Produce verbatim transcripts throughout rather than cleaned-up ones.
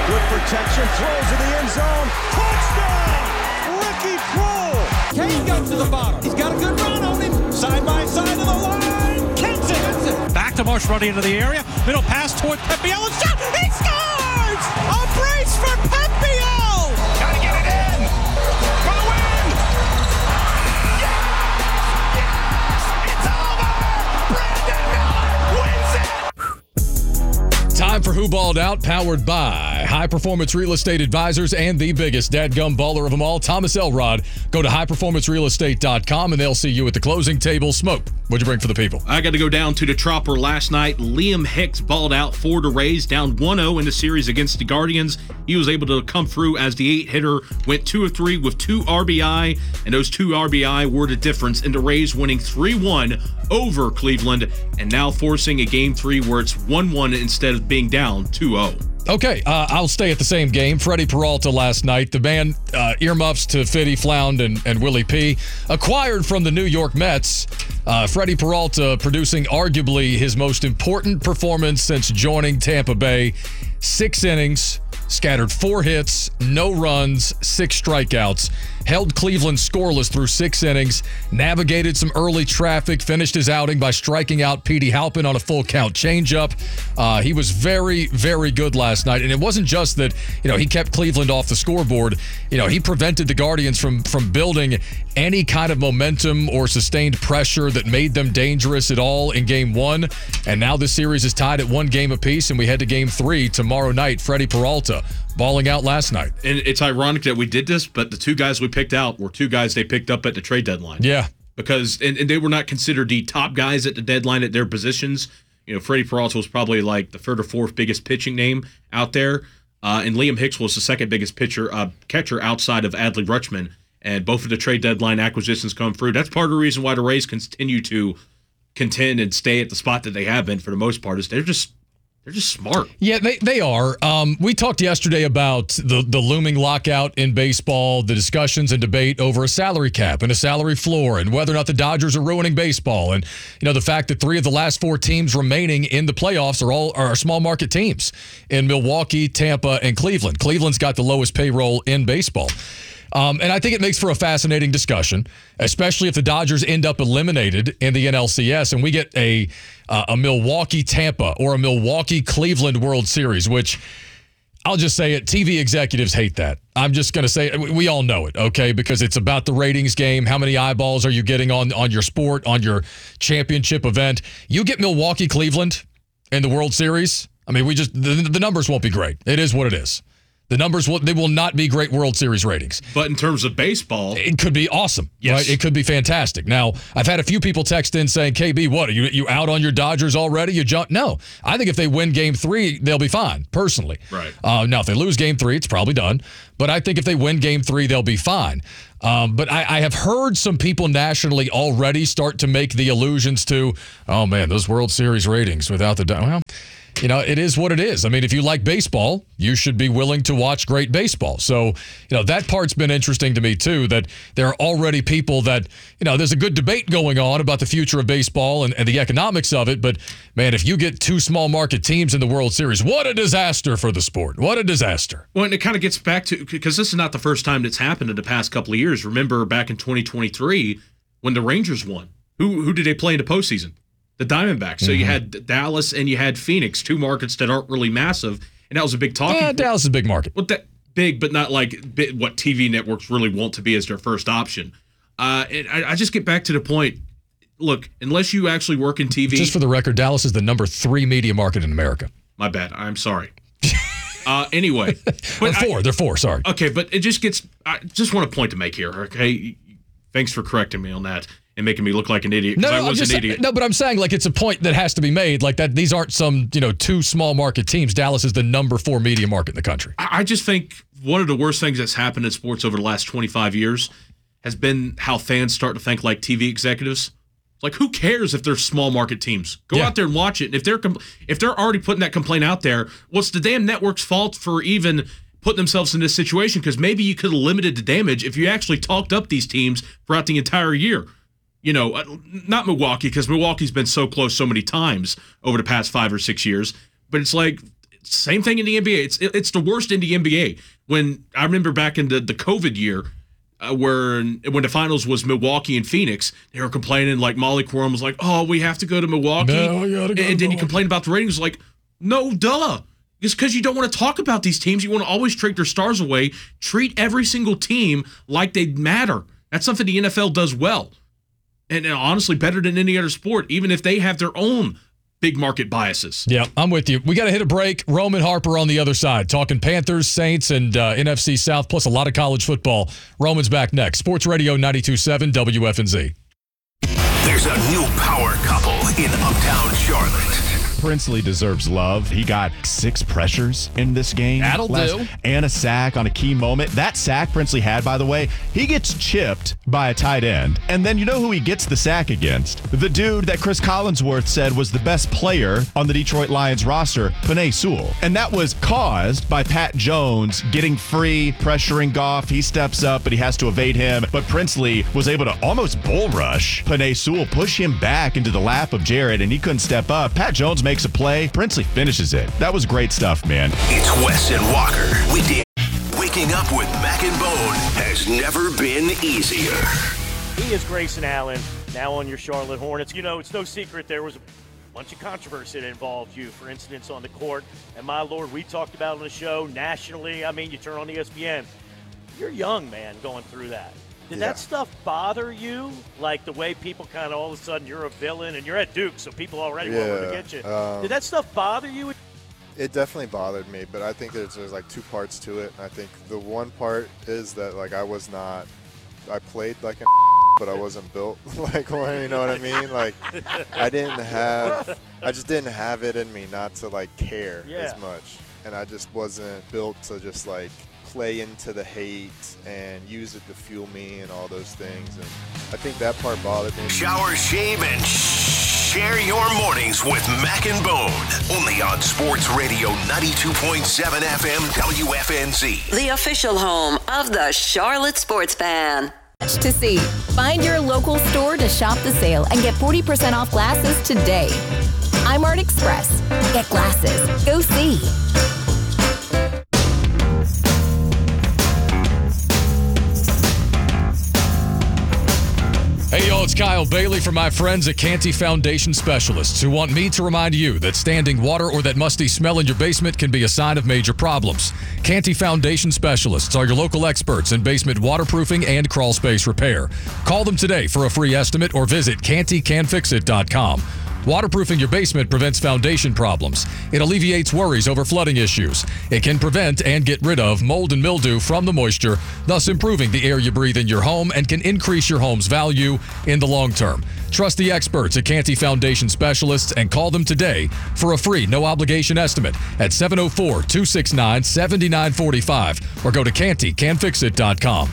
Good protection, throws to the end zone. Touchdown! Ricky Proehl! Kane got to the bottom. He's got a good run on him. Side by side of the line. Kicks it. Back to Marsh running into the area. Middle pass toward Pepiel. And shot! He scores! A brace for Pepiel! Gotta get it in! For the win! Yes! Yes! It's over! Brandon Miller wins it! Time for Who Balled Out, powered by High Performance Real Estate Advisors and the biggest dadgum baller of them all, Thomas Elrod. Go to high performance real estate dot com and they'll see you at the closing table. Smoke, what'd you bring for the people? I got to go down to the Tropper last night. Liam Hicks balled out four to Rays, down one oh in the series against the Guardians. He was able to come through as the eight hitter, went two of three with two R B I, and those two R B I were the difference in the Rays winning three one over Cleveland, and now forcing a game three where it's one one instead of being down two oh. Okay, uh, I'll stay at the same game. Freddie Peralta last night, the man uh, earmuffs to Fitty, Flound, and, and Willie P. Acquired from the New York Mets. Uh, Freddie Peralta producing arguably his most important performance since joining Tampa Bay. Six innings, scattered four hits, no runs, six strikeouts. Held Cleveland scoreless through six innings, navigated some early traffic, finished his outing by striking out Petey Halpin on a full count changeup. Uh, he was very, very good last night. And it wasn't just that, you know, he kept Cleveland off the scoreboard. You know, he prevented the Guardians from, from building any kind of momentum or sustained pressure that made them dangerous at all in game one. And now this series is tied at one game apiece, and we head to game three tomorrow night. Freddie Peralta balling out last night. And it's ironic that we did this, but the two guys we picked out were two guys they picked up at the trade deadline. Yeah. Because, and, and they were not considered the top guys at the deadline at their positions. You know, Freddie Peralta was probably like the third or fourth biggest pitching name out there. Uh, and Liam Hicks was the second biggest pitcher, uh, catcher outside of Adley Rutschman. And both of the trade deadline acquisitions come through. That's part of the reason why the Rays continue to contend and stay at the spot that they have been for the most part, is they're just They're just smart. Yeah, they, they are. Um, we talked yesterday about the, the looming lockout in baseball, the discussions and debate over a salary cap and a salary floor, and whether or not the Dodgers are ruining baseball. And, you know, the fact that three of the last four teams remaining in the playoffs are all are small market teams in Milwaukee, Tampa, and Cleveland. Cleveland's got the lowest payroll in baseball. Um, and I think it makes for a fascinating discussion, especially if the Dodgers end up eliminated in the N L C S and we get a uh, a Milwaukee-Tampa or a Milwaukee-Cleveland World Series, which I'll just say it, T V executives hate that. I'm just going to say it. We all know it, okay, because it's about the ratings game. How many eyeballs are you getting on, on your sport, on your championship event? You get Milwaukee-Cleveland in the World Series, I mean, we just the, the numbers won't be great. It is what it is. The numbers will they will not be great World Series ratings. But in terms of baseball, it could be awesome. Yes. Right? It could be fantastic. Now, I've had a few people text in saying, K B, what, are you, you out on your Dodgers already? You jump? No. I think if they win game three, they'll be fine, personally. Right. Uh, now, if they lose game three, it's probably done. But I think if they win game three, they'll be fine. Um, but I, I have heard some people nationally already start to make the allusions to, oh, man, those World Series ratings without the... Well, you know, it is what it is. I mean, if you like baseball, you should be willing to watch great baseball. So, you know, that part's been interesting to me, too, that there are already people that, you know, there's a good debate going on about the future of baseball and, and the economics of it. But, man, if you get two small market teams in the World Series, what a disaster for the sport. What a disaster. Well, and it kind of gets back to, because this is not the first time that's happened in the past couple of years. Remember back in twenty twenty-three when the Rangers won. Who, who did they play in the postseason? The Diamondbacks. So mm-hmm. you had Dallas and you had Phoenix, two markets that aren't really massive, and that was a big talking yeah, point. Dallas is a big market. Well, that big, but not like big, what T V networks really want to be as their first option. Uh, and I, I just get back to the point. Look, unless you actually work in T V, just for the record, Dallas is the number three media market in America. My bad. I'm sorry. uh, anyway, but four. I, they're four. Sorry. Okay, but it just gets. I just want a point to make here. Okay, thanks for correcting me on that. And making me look like an idiot because no, I was just, an idiot. No, but I'm saying like it's a point that has to be made. Like that, these aren't some you know two small market teams. Dallas is the number four media market in the country. I just think one of the worst things that's happened in sports over the last twenty-five years has been how fans start to think like T V executives. Like, who cares if they're small market teams? Go yeah. out there and watch it. And if they're compl- if they're already putting that complaint out there, what's the damn network's fault for even putting themselves in this situation? Because maybe you could have limited the damage if you actually talked up these teams throughout the entire year. You know, not Milwaukee, because Milwaukee's been so close so many times over the past five or six years. But it's like, same thing in the N B A. It's it's the worst in the N B A. When I remember back in the, the COVID year, uh, where when the finals was Milwaukee and Phoenix, they were complaining like Molly Quorum was like, "Oh, we have to go to Milwaukee," No, we gotta go and to then you complain about the ratings. Like, no, duh. It's because you don't want to talk about these teams. You want to always trade their stars away. Treat every single team like they matter. That's something the N F L does well, and, and honestly, better than any other sport, even if they have their own big market biases. Yeah, I'm with you. We got to hit a break. Roman Harper on the other side, talking Panthers, Saints, and uh, N F C South, plus a lot of college football. Roman's back next. Sports Radio ninety-two point seven W F N Z. There's a new power couple in Uptown Charlotte. Princely deserves love. He got six pressures in this game. That'll last, do. And a sack on a key moment. That sack Princely had, by the way, he gets chipped by a tight end. And then you know who he gets the sack against? The dude that Chris Collinsworth said was the best player on the Detroit Lions roster, Penei Sewell. And that was caused by Pat Jones getting free, pressuring Goff. He steps up, but he has to evade him. But Princely was able to almost bull rush Penei Sewell, push him back into the lap of Jared, and he couldn't step up. Pat Jones makes makes a play, Princely finishes it. That was great stuff, man. It's Wes and Walker. We did. Waking up with Mac and Bone has never been easier. He is Grayson Allen, now on your Charlotte Hornets. You know, it's no secret there was a bunch of controversy that involved you, for instance, on the court. And my Lord, we talked about on the show nationally. I mean, you turn on E S P N. You're young, man, going through that. Did yeah. that stuff bother you? Like the way people kind of all of a sudden you're a villain and you're at Duke, so people already yeah, want to get you. Um, Did that stuff bother you? It definitely bothered me, but I think there's, there's like two parts to it. I think the one part is that like I was not, I played like a but I wasn't built like one, you know what I mean? Like I didn't have, I just didn't have it in me not to like care yeah. as much. And I just wasn't built to just like play into the hate and use it to fuel me and all those things. And I think that part bothered me. Shower, shave, and share your mornings with Mac and Bone. Only on Sports Radio ninety-two point seven F M W F N Z. The official home of the Charlotte Sports Fan. To see. Find your local store to shop the sale and get forty percent off glasses today. I'm Art Express. Get glasses. Go see. Hey, y'all, it's Kyle Bailey from my friends at Canty Foundation Specialists, who want me to remind you that standing water or that musty smell in your basement can be a sign of major problems. Canty Foundation Specialists are your local experts in basement waterproofing and crawl space repair. Call them today for a free estimate or visit canty can fix it dot com. Waterproofing your basement prevents foundation problems. It alleviates worries over flooding issues. It can prevent and get rid of mold and mildew from the moisture, thus improving the air you breathe in your home and can increase your home's value in the long term. Trust the experts at Canty Foundation Specialists and call them today for a free no-obligation estimate at seven oh four, two six nine, seven nine four five or go to canty can fix it dot com.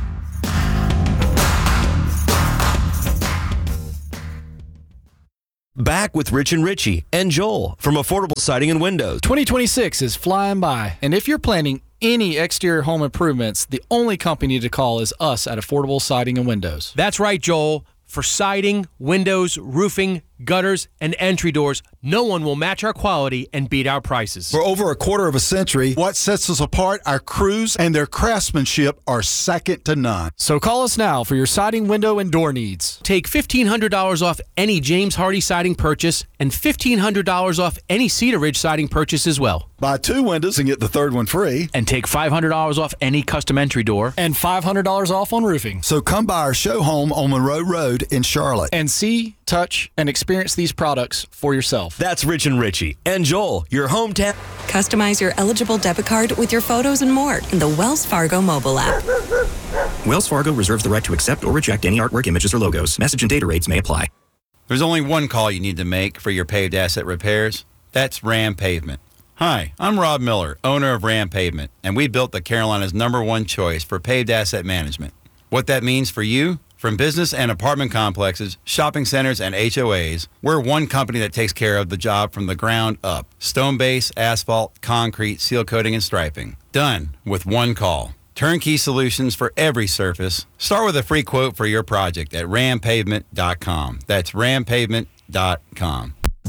Back with Rich and Richie and Joel from Affordable Siding and Windows. twenty twenty-six is flying by, and if you're planning any exterior home improvements, the only company to call is us at Affordable Siding and Windows. That's right, Joel. For siding, windows, roofing, gutters, and entry doors, no one will match our quality and beat our prices. For over a quarter of a century, what sets us apart, our crews and their craftsmanship are second to none. So call us now for your siding, window, and door needs. Take fifteen hundred dollars off any James Hardy siding purchase and fifteen hundred dollars off any Cedar Ridge siding purchase as well. Buy two windows and get the third one free. And take five hundred dollars off any custom entry door. And five hundred dollars off on roofing. So come by our show home on Monroe Road in Charlotte. And see, touch, and experience these products for yourself. That's Rich and Richie. And Joel, your hometown. Customize your eligible debit card with your photos and more in the Wells Fargo mobile app. Wells Fargo reserves the right to accept or reject any artwork, images, or logos. Message and data rates may apply. There's only one call you need to make for your paved asset repairs. That's Ram Pavement. Hi, I'm Rob Miller, owner of Ram Pavement, and we built the Carolina's number one choice for paved asset management. What that means for you? From business and apartment complexes, shopping centers, and H O As, we're one company that takes care of the job from the ground up. Stone base, asphalt, concrete, seal coating, and striping. Done with one call. Turnkey solutions for every surface. Start with a free quote for your project at ram pavement dot com. That's ram pavement dot com.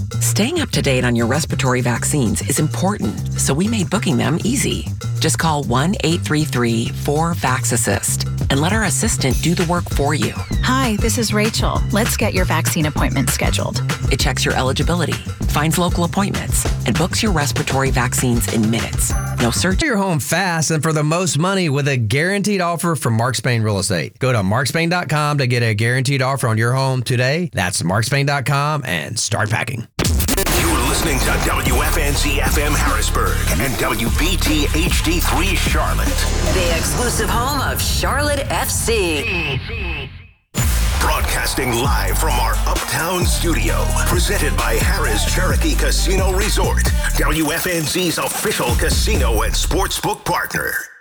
Staying up to date on your respiratory vaccines is important, so we made booking them easy. Just call one eight three three four VAX-ASSIST and let our assistant do the work for you. Hi, this is Rachel. Let's get your vaccine appointment scheduled. It checks your eligibility, finds local appointments, and books your respiratory vaccines in minutes. No search. Your home fast and for the most money with a guaranteed offer from Mark Spain Real Estate. Go to mark spain dot com to get a guaranteed offer on your home today. That's mark spain dot com and start packing. You're listening to W F N Z F M Harrisburg and W B T H D three Charlotte. The exclusive home of Charlotte F C. Broadcasting live from our Uptown studio. Presented by Harrah's Cherokee Casino Resort. W F N Z's official casino and sportsbook partner.